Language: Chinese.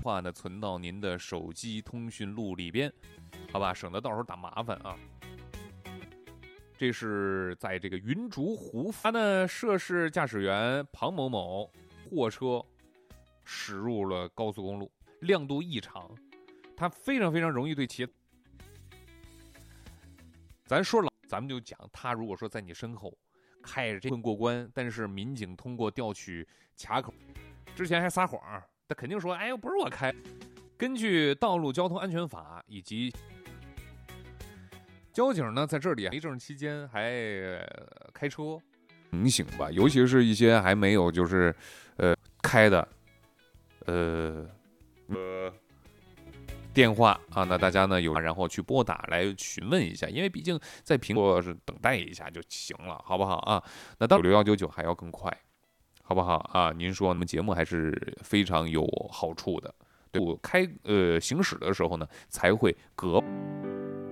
话呢存到您的手机通讯录里边，好吧，省得到时候打麻烦啊。这是在这个云竹湖，他呢涉事驾驶员庞某某货车驶入了高速公路，亮度异常，他非常容易对其。咱说了，咱们就讲他如果说在你身后开着这份过关，但是民警通过调取卡口，之前还撒谎，他肯定说，哎，不是我开。根据《道路交通安全法》以及交警呢，在这里没证期间还开车，警醒吧，尤其是一些还没有就是开的电话啊，那大家呢然后去拨打来询问一下，因为毕竟在苹果是等待一下就行了，好不好啊？那到6199还要更快，好不好啊？您说我们节目还是非常有好处的，对，行驶的时候呢才会